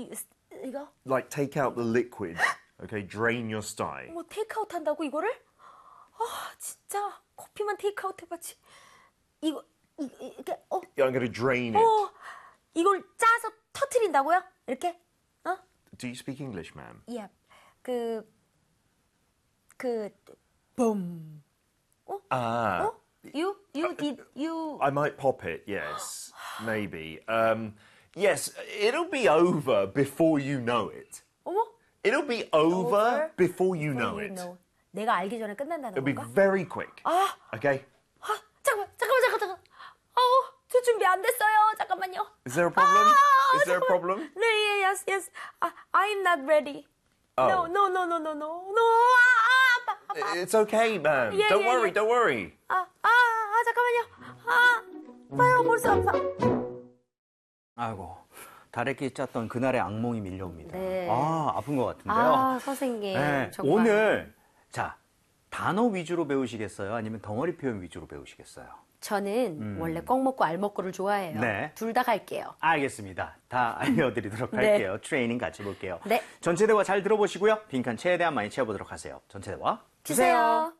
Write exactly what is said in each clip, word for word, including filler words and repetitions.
이, 이거? Like take out the liquid. Okay, drain your sty. 뭐 테이크아웃 한다고 이거를? 아 진짜 커피만 테이크아웃 해봤지. 이거 이, 이게 어? Yeah, I'm going to drain it. 어, 이걸 짜서 터트린다고요? 이렇게? 어? Do you speak English, ma'am? 예. 그, 그, 봄. 어? Ah. 어? You, you did, you. I might pop it, yes. Maybe. Um, yes, it'll be over before you know it. 어머? It'll be over, Over before you know You it. know. 내가 알기 전에 끝난다는 It'll be 건가? very quick. 아. Okay? 아, 잠깐만, 잠깐만, 잠깐만, 잠깐만. 어우, 저 준비 안 됐어요. 잠깐만요. Is there a problem? 아, Is there a 잠깐만. problem? 네, 예, yes, yes. 아, I'm not ready. Oh. No, no, no, no, no, no, no. 아, 아파, 아파. It's okay, ma'am. Yeah, don't yeah, worry, yeah. don't worry. 아, 아, 아, 잠깐만요. 아, 아파요, 벌써 아파. 아이고, 다래끼 짰던 그날의 악몽이 밀려옵니다. 네. 아, 아픈 것 같은데요. 아, 선생님. 네, 정말. 오늘, 자, 단어 위주로 배우시겠어요? 아니면 덩어리 표현 위주로 배우시겠어요? 저는 원래 꺽 먹고 알 먹고를 좋아해요. 네. 둘 다 갈게요. 알겠습니다. 다 알려드리도록 네. 할게요. 트레이닝 같이 볼게요. 네. 전체 대화 잘 들어보시고요. 빈칸 최대한 많이 채워보도록 하세요. 전체 대화 주세요.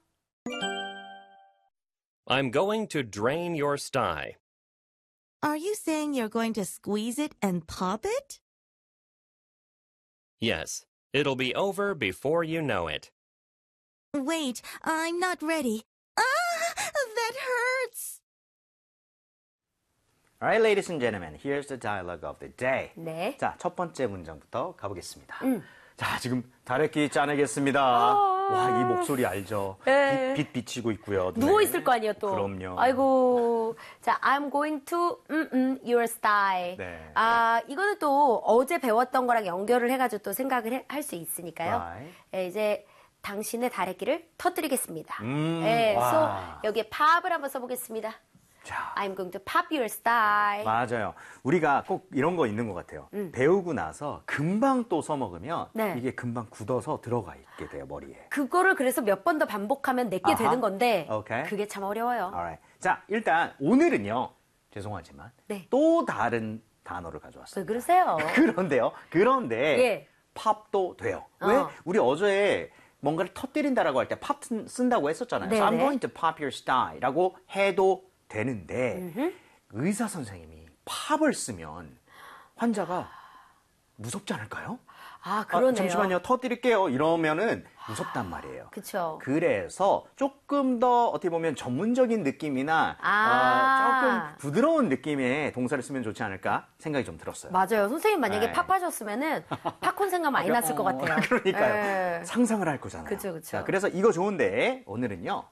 I'm going to drain your sty. Are you saying you're going to squeeze it and pop it? Yes, it'll be over before you know it. Wait, I'm not ready. Ah, that hurts. Alright, ladies and gentlemen, here's the dialogue of the day. 네. 자, 첫 번째 문장부터 가보겠습니다. 음. 자, 지금 다래끼 짜내겠습니다. 와, 이 목소리 알죠? 네. 빛, 빛 비치고 있고요. 눈에. 누워있을 거 아니에요, 또. 그럼요. 아이고. 자, I'm going to, 음, 음, your style. 네. 아, 이거는 또 어제 배웠던 거랑 연결을 해가지고 또 생각을 할 수 있으니까요. Right. 예, 이제 당신의 다래끼를 터뜨리겠습니다. 음, 예, 와. 그래서 여기에 팝을 한번 써보겠습니다. 자, I'm going to pop your style. 맞아요. 우리가 꼭 이런 거 있는 것 같아요. 배우고 나서 금방 또 써먹으면 네. 이게 금방 굳어서 들어가 있게 돼요, 머리에. 그거를 그래서 몇 번 더 반복하면 내게 아하. 되는 건데 오케이. 그게 참 어려워요. Alright. 자, 일단 오늘은요. 죄송하지만 네. 또 다른 단어를 가져왔어요. 왜 그러세요? 그런데요. 그런데 예. 팝도 돼요. 어. 왜? 우리 어제 뭔가를 터뜨린다라고 할 때 팝 쓴다고 했었잖아요. 네네. So I'm going to pop your style라고 해도 되는데 의사 선생님이 팝을 쓰면 환자가 무섭지 않을까요? 아, 그러네요. 아, 잠시만요. 터뜨릴게요. 이러면은 무섭단 말이에요. 그쵸. 그래서 조금 더 어떻게 보면 전문적인 느낌이나 아. 어, 조금 부드러운 느낌의 동사를 쓰면 좋지 않을까 생각이 좀 들었어요. 맞아요. 선생님 만약에 네. 팝하셨으면은 팝콘 생각 많이 났을 것 같아요. 그러니까요. 예. 상상을 할 거잖아요. 그쵸, 그쵸. 자, 그래서 이거 좋은데 오늘은요.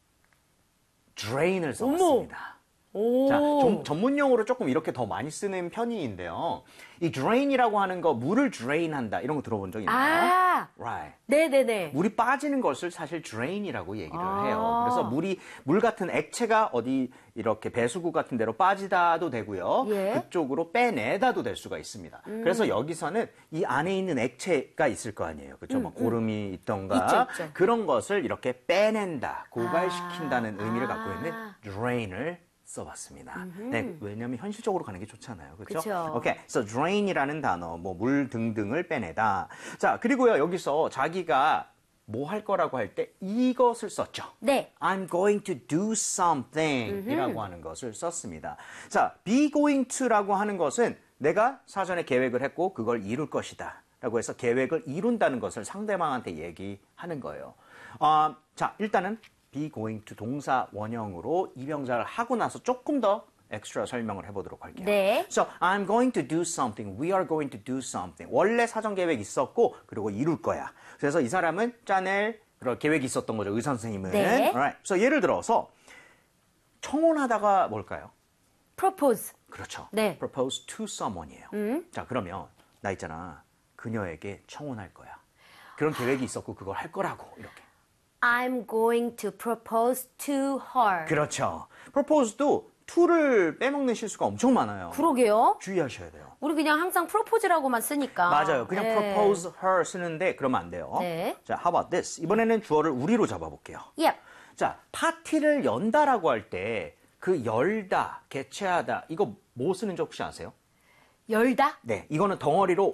drain을 써봤습니다. 오. 자, 좀, 전문 용어로 조금 이렇게 더 많이 쓰는 편인데요. 이 drain이라고 하는 거 물을 drain한다 이런 거 들어본 적 있나요? 아. Right. 네네네. 물이 빠지는 것을 사실 drain이라고 얘기를 아. 해요. 그래서 물이 물 같은 액체가 어디 이렇게 배수구 같은 데로 빠지다도 되고요. 예. 그쪽으로 빼내다도 될 수가 있습니다. 음. 그래서 여기서는 이 안에 있는 액체가 있을 거 아니에요. 그렇죠? 뭐 고름이 있던가 있죠, 있죠. 그런 것을 이렇게 빼낸다, 고갈시킨다는 아. 의미를 갖고 있는 drain을 써봤습니다. 네, 왜냐하면 현실적으로 가는 게 좋잖아요, 그렇죠? 그쵸. 오케이, so drain이라는 단어, 뭐 물 등등을 빼내다. 자, 그리고요 여기서 자기가 뭐 할 거라고 할 때 이것을 썼죠. 네. I'm going to do something이라고 하는 것을 썼습니다. 자, be going to라고 하는 것은 내가 사전에 계획을 했고 그걸 이룰 것이다라고 해서 계획을 이룬다는 것을 상대방한테 얘기하는 거예요. 어, 자, 일단은 be going to 동사 원형으로 이병자를 하고 나서 조금 더 엑스트라 설명을 해보도록 할게요. 네. So, I'm going to do something. We are going to do something. 원래 사전 계획이 있었고 그리고 이룰 거야. 그래서 이 사람은 짜낼 그런 계획이 있었던 거죠. 의사 선생님은. 네. Alright. So, 예를 들어서 청혼하다가 뭘까요? propose. 그렇죠. 네. propose to someone이에요. 음. 자, 그러면 나 있잖아. 그녀에게 청혼할 거야. 그런 계획이 있었고 그걸 할 거라고 이렇게. I'm going to propose to her. 그렇죠. propose도 to를 빼먹는 실수가 엄청 많아요. 그러게요. 주의하셔야 돼요. 우리 그냥 항상 프로포즈라고만 쓰니까. 맞아요. 그냥 네. propose her 쓰는데 그러면 안 돼요. 네. 자, how about this? 이번에는 주어를 우리로 잡아볼게요. Yep. 자, 파티를 연다라고 할 때 그 열다, 개최하다 이거 뭐 쓰는지 혹시 아세요? 열다? 네, 이거는 덩어리로